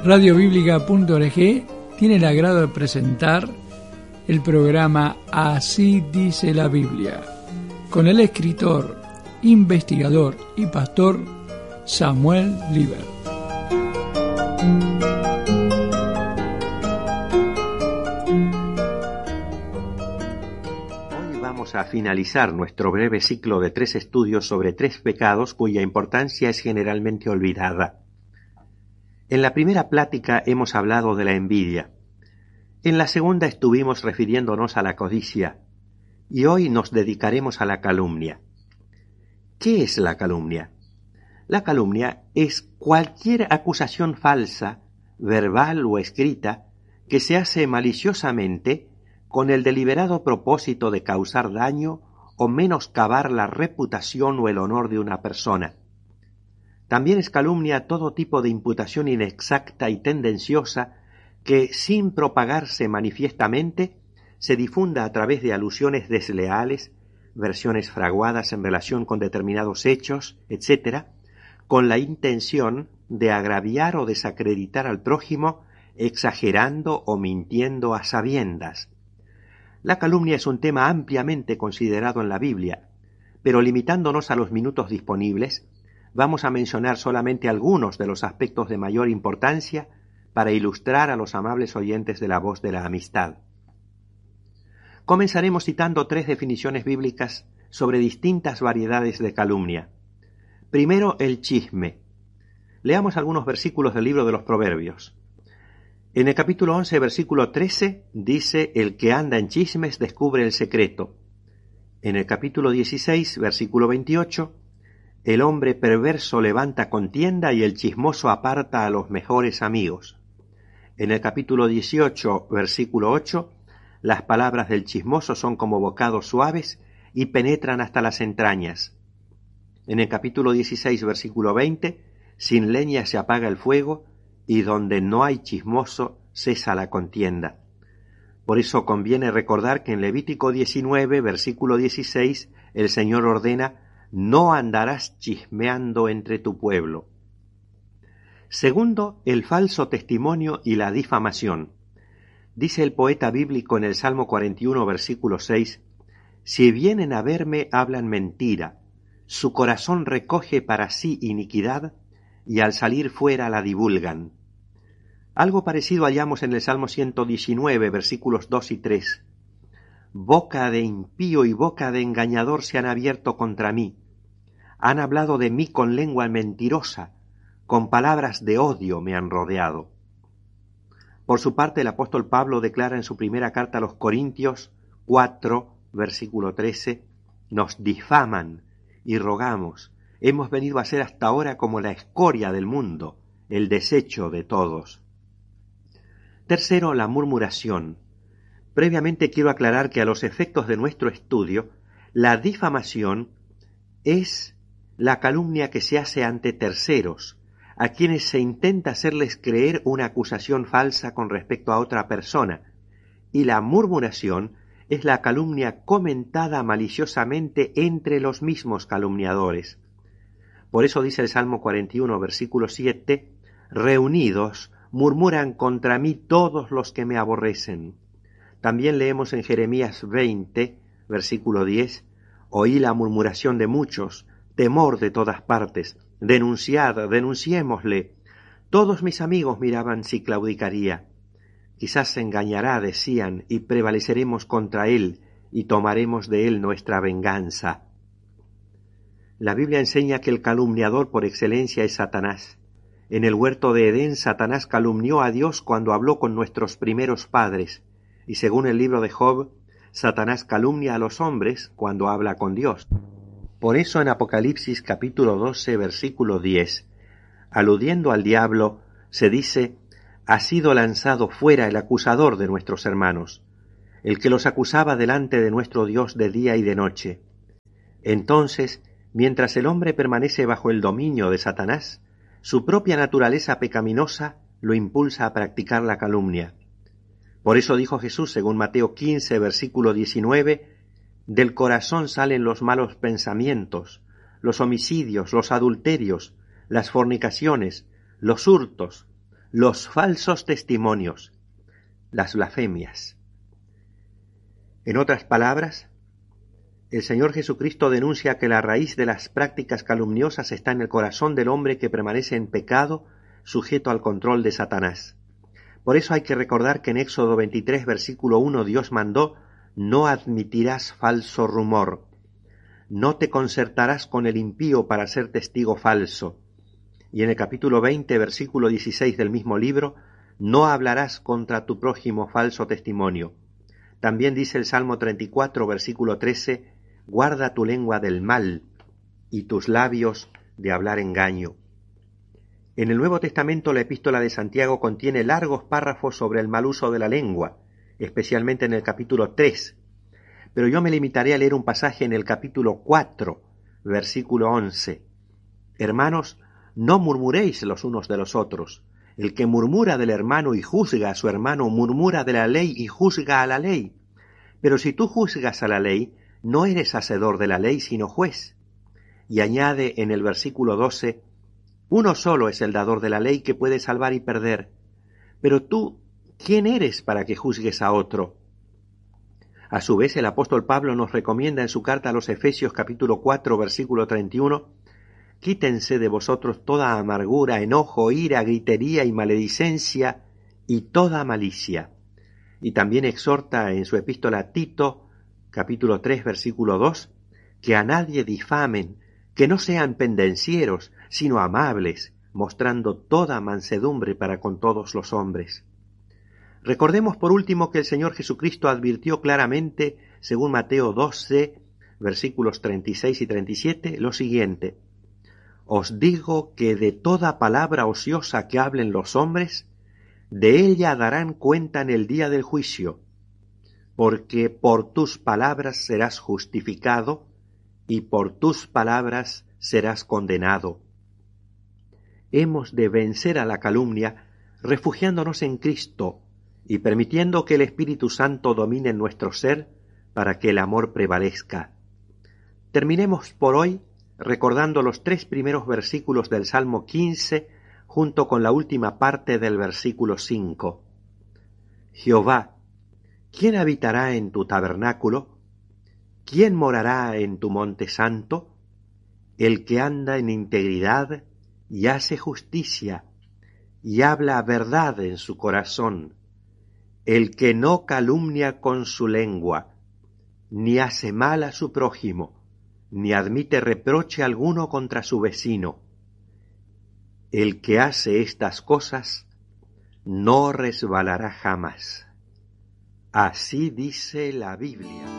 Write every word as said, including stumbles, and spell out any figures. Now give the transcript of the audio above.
radio bíblica punto org tiene el agrado de presentar el programa Así dice la Biblia, con el escritor, investigador y pastor Samuel Liber. Hoy vamos a finalizar nuestro breve ciclo de tres estudios sobre tres pecados cuya importancia es generalmente olvidada. En la primera plática hemos hablado de la envidia. En la segunda estuvimos refiriéndonos a la codicia. Y hoy nos dedicaremos a la calumnia. ¿Qué es la calumnia? La calumnia es cualquier acusación falsa, verbal o escrita, que se hace maliciosamente con el deliberado propósito de causar daño o menoscabar la reputación o el honor de una persona. También es calumnia todo tipo de imputación inexacta y tendenciosa que, sin propagarse manifiestamente, se difunda a través de alusiones desleales, versiones fraguadas en relación con determinados hechos, etcétera, con la intención de agraviar o desacreditar al prójimo, exagerando o mintiendo a sabiendas. La calumnia es un tema ampliamente considerado en la Biblia, pero limitándonos a los minutos disponibles, vamos a mencionar solamente algunos de los aspectos de mayor importancia para ilustrar a los amables oyentes de la voz de la amistad. Comenzaremos citando tres definiciones bíblicas sobre distintas variedades de calumnia. Primero, el chisme. Leamos algunos versículos del libro de los Proverbios. En el capítulo once, versículo trece, dice: el que anda en chismes descubre el secreto. En el capítulo dieciséis, versículo veintiocho, el hombre perverso levanta contienda y el chismoso aparta a los mejores amigos. En el capítulo dieciocho, versículo ocho, las palabras del chismoso son como bocados suaves y penetran hasta las entrañas. En el capítulo dieciséis, versículo veinte, sin leña se apaga el fuego y donde no hay chismoso cesa la contienda. Por eso conviene recordar que en Levítico diecinueve, versículo dieciséis, el Señor ordena: no andarás chismeando entre tu pueblo. Segundo, el falso testimonio y la difamación. Dice el poeta bíblico en el Salmo cuarenta y uno, versículo seis, si vienen a verme, hablan mentira, su corazón recoge para sí iniquidad, y al salir fuera la divulgan. Algo parecido hallamos en el Salmo ciento diecinueve, versículos dos y tres. Boca de impío y boca de engañador se han abierto contra mí. Han hablado de mí con lengua mentirosa, con palabras de odio me han rodeado. Por su parte, el apóstol Pablo declara en su primera carta a los Corintios cuatro, versículo trece, nos difaman y rogamos, hemos venido a ser hasta ahora como la escoria del mundo, el desecho de todos. Tercero, la murmuración. Previamente quiero aclarar que a los efectos de nuestro estudio, la difamación es la calumnia que se hace ante terceros, a quienes se intenta hacerles creer una acusación falsa con respecto a otra persona, y la murmuración es la calumnia comentada maliciosamente entre los mismos calumniadores. Por eso dice el Salmo cuarenta y uno, versículo siete, reunidos murmuran contra mí todos los que me aborrecen. También leemos en Jeremías veinte, versículo diez, oí la murmuración de muchos, temor de todas partes, denunciad, denunciémosle. Todos mis amigos miraban si claudicaría. Quizás se engañará, decían, y prevaleceremos contra él, y tomaremos de él nuestra venganza. La Biblia enseña que el calumniador por excelencia es Satanás. En el huerto de Edén, Satanás calumnió a Dios cuando habló con nuestros primeros padres, y según el libro de Job, Satanás calumnia a los hombres cuando habla con Dios. Por eso en Apocalipsis capítulo doce, versículo diez, aludiendo al diablo, se dice: ha sido lanzado fuera el acusador de nuestros hermanos, el que los acusaba delante de nuestro Dios de día y de noche. Entonces, mientras el hombre permanece bajo el dominio de Satanás, su propia naturaleza pecaminosa lo impulsa a practicar la calumnia. Por eso dijo Jesús, según Mateo quince, versículo diecinueve, del corazón salen los malos pensamientos, los homicidios, los adulterios, las fornicaciones, los hurtos, los falsos testimonios, las blasfemias. En otras palabras, el Señor Jesucristo denuncia que la raíz de las prácticas calumniosas está en el corazón del hombre que permanece en pecado, sujeto al control de Satanás. Por eso hay que recordar que en Éxodo veintitrés, versículo uno, Dios mandó: no admitirás falso rumor, no te concertarás con el impío para ser testigo falso. Y en el capítulo veinte, versículo dieciséis del mismo libro, no hablarás contra tu prójimo falso testimonio. También dice el Salmo treinta y cuatro, versículo trece, guarda tu lengua del mal y tus labios de hablar engaño. En el Nuevo Testamento la epístola de Santiago contiene largos párrafos sobre el mal uso de la lengua, especialmente en el capítulo tres, pero yo me limitaré a leer un pasaje en el capítulo cuatro, versículo once. Hermanos, no murmuréis los unos de los otros. El que murmura del hermano y juzga a su hermano, murmura de la ley y juzga a la ley. Pero si tú juzgas a la ley, no eres hacedor de la ley, sino juez. Y añade en el versículo doce, uno solo es el dador de la ley que puede salvar y perder. Pero tú, ¿quién eres para que juzgues a otro? A su vez, el apóstol Pablo nos recomienda en su carta a los Efesios capítulo cuatro, versículo treinta y uno, quítense de vosotros toda amargura, enojo, ira, gritería y maledicencia y toda malicia. Y también exhorta en su epístola a Tito, capítulo tres, versículo dos, que a nadie difamen, que no sean pendencieros, sino amables, mostrando toda mansedumbre para con todos los hombres. Recordemos por último que el Señor Jesucristo advirtió claramente, según Mateo doce, versículos treinta y seis y treinta y siete, lo siguiente: os digo que de toda palabra ociosa que hablen los hombres, de ella darán cuenta en el día del juicio, porque por tus palabras serás justificado y por tus palabras serás condenado. Hemos de vencer a la calumnia refugiándonos en Cristo y permitiendo que el Espíritu Santo domine en nuestro ser para que el amor prevalezca. Terminemos por hoy recordando los tres primeros versículos del Salmo quince junto con la última parte del versículo cinco. Jehová, ¿quién habitará en tu tabernáculo? ¿Quién morará en tu monte santo? El que anda en integridad y hace justicia y habla verdad en su corazón, el que no calumnia con su lengua, ni hace mal a su prójimo, ni admite reproche alguno contra su vecino. El que hace estas cosas no resbalará jamás. Así dice la Biblia.